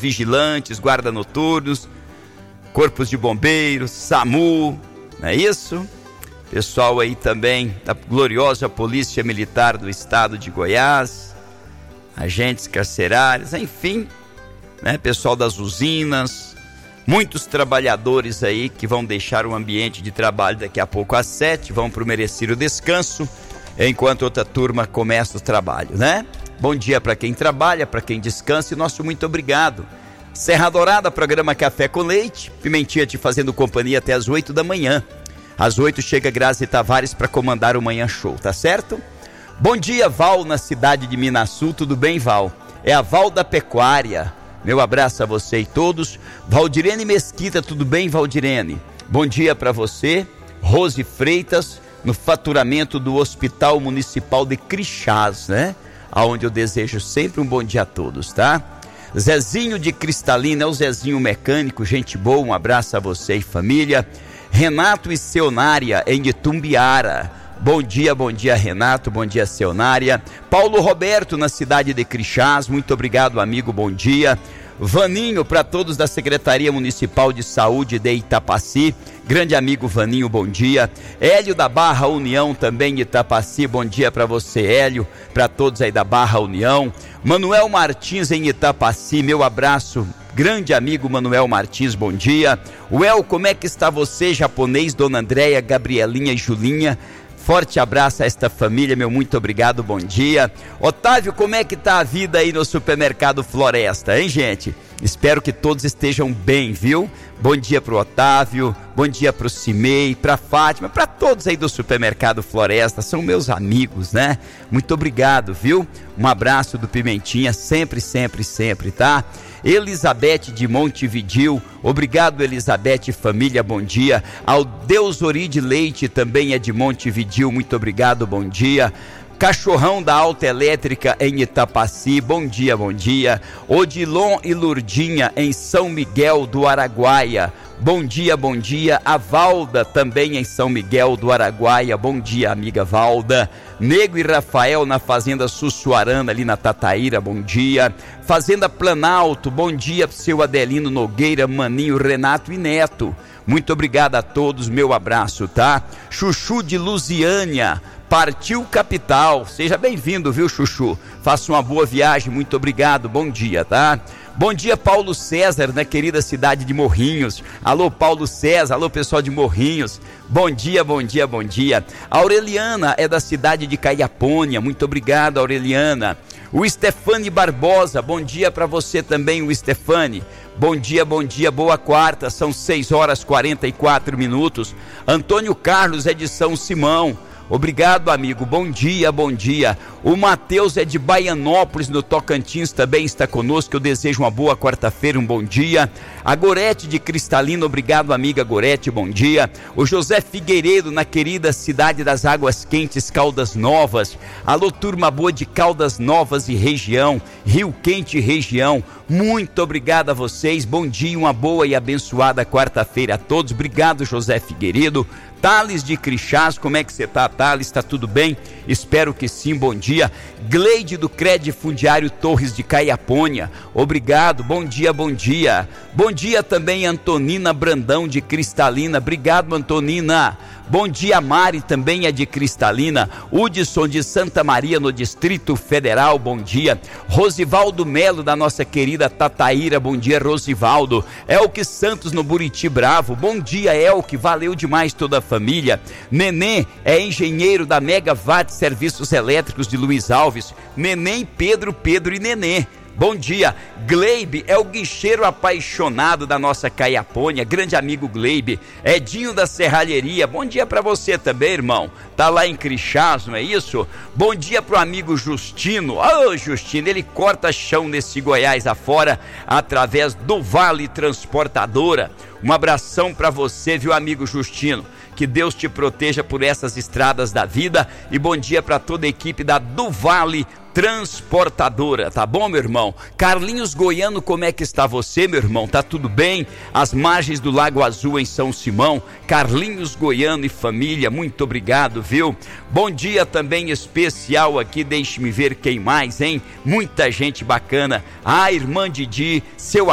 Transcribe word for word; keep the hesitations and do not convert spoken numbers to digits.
vigilantes, guarda noturnos, corpos de bombeiros, SAMU, não é isso? Pessoal aí também da gloriosa Polícia Militar do Estado de Goiás, agentes carcerários, enfim, né? Pessoal das usinas, muitos trabalhadores aí que vão deixar o ambiente de trabalho daqui a pouco às sete, vão para o merecido descanso, enquanto outra turma começa o trabalho, né? Bom dia para quem trabalha, para quem descansa e nosso muito obrigado. Serra Dourada, programa Café com Leite, Pimentinha te fazendo companhia até às oito da manhã. Às oito chega Grazi Tavares para comandar o Manhã Show, tá certo? Bom dia, Val, na cidade de Minasul, tudo bem, Val? É a Val da Pecuária. Meu abraço a você e todos. Valdirene Mesquita, tudo bem, Valdirene? Bom dia para você. Rose Freitas, no faturamento do Hospital Municipal de Crixás, né? Aonde eu desejo sempre um bom dia a todos, tá? Zezinho de Cristalina, é o Zezinho mecânico, gente boa, um abraço a você e família. Renato e Seonária, em Itumbiara. Bom dia, bom dia, Renato, bom dia, Seonária. Paulo Roberto, na cidade de Crixás, muito obrigado, amigo, bom dia. Vaninho, para todos da Secretaria Municipal de Saúde de Itapaci, grande amigo Vaninho, bom dia. Hélio da Barra União, também de Itapaci, bom dia para você, Hélio, para todos aí da Barra União. Manuel Martins, em Itapaci, meu abraço, grande amigo Manuel Martins, bom dia. Well, como é que está você, japonês, Dona Andréia, Gabrielinha e Julinha? Forte abraço a esta família, meu muito obrigado, bom dia. Otávio, como é que tá a vida aí no supermercado Floresta, hein, gente? Espero que todos estejam bem, viu? Bom dia pro Otávio, bom dia pro Cimei, pra Fátima, pra todos aí do supermercado Floresta, são meus amigos, né? Muito obrigado, viu? Um abraço do Pimentinha, sempre, sempre, sempre, tá? Elizabeth de Montevidil, obrigado, Elizabeth, família, bom dia. Ao Deus Oride Leite, também é de Montevidil, muito obrigado, bom dia. Cachorrão da Alta Elétrica em Itapaci, bom dia, bom dia. Odilon e Lurdinha em São Miguel do Araguaia, bom dia, bom dia. A Valda também em São Miguel do Araguaia, bom dia, amiga Valda. Nego e Rafael na Fazenda Sussuarana, ali na Tataíra, bom dia. Fazenda Planalto, bom dia pro seu Adelino Nogueira, Maninho, Renato e Neto. Muito obrigado a todos, meu abraço, tá? Chuchu de Lusiânia, partiu capital, seja bem-vindo, viu, Chuchu? Faça uma boa viagem, muito obrigado, bom dia, tá? Bom dia, Paulo César, na querida cidade de Morrinhos. Alô, Paulo César, alô, pessoal de Morrinhos. Bom dia, bom dia, bom dia. A Aureliana é da cidade de Caiapônia, muito obrigado, Aureliana. O Stefani Barbosa, bom dia para você também, o Stefani. Bom dia, bom dia, boa quarta, são seis horas e quarenta e quatro minutos. Antônio Carlos é de São Simão. Obrigado, amigo, bom dia, bom dia. O Matheus é de Baianópolis, no Tocantins, também está conosco. Eu desejo uma boa quarta-feira, um bom dia. A Gorete de Cristalina, obrigado, amiga Gorete, bom dia. O José Figueiredo, na querida cidade das Águas Quentes, Caldas Novas. Alô, turma boa de Caldas Novas e região, Rio Quente e região. Muito obrigado a vocês, bom dia, uma boa e abençoada quarta-feira a todos. Obrigado, José Figueiredo. Thales de Crixás, como é que você tá, Thales? Está tudo bem? Espero que sim, bom dia. Gleide do Crédito Fundiário Torres de Caiapônia, obrigado, bom dia, bom dia. Bom dia também, Antonina Brandão de Cristalina, obrigado, Antonina. Bom dia, Mari, também é de Cristalina. Hudson de Santa Maria, no Distrito Federal, bom dia. Rosivaldo Melo, da nossa querida Tataíra, bom dia, Rosivaldo. Elke Santos, no Buriti Bravo, bom dia, Elke, valeu demais toda a família. Nenê é engenheiro da Mega Watt Serviços Elétricos de Luiz Alves. Neném, Pedro, Pedro e Nenê. Bom dia, Gleibe é o guicheiro apaixonado da nossa Caiapônia, grande amigo Gleibe. Edinho da Serralheria, bom dia para você também, irmão. Tá lá em Crixás, não é isso? Bom dia pro amigo Justino. Ô, oh, Justino, ele corta chão nesse Goiás afora através do Vale Transportadora. Um abração para você, viu, amigo Justino? Que Deus te proteja por essas estradas da vida e bom dia para toda a equipe da Duvale Transportadora, tá bom, meu irmão? Carlinhos Goiano, como é que está você, meu irmão? Tá tudo bem? As margens do Lago Azul em São Simão, Carlinhos Goiano e família, muito obrigado, viu? Bom dia também especial aqui, deixe-me ver quem mais, hein? Muita gente bacana. Ah, irmã Didi, seu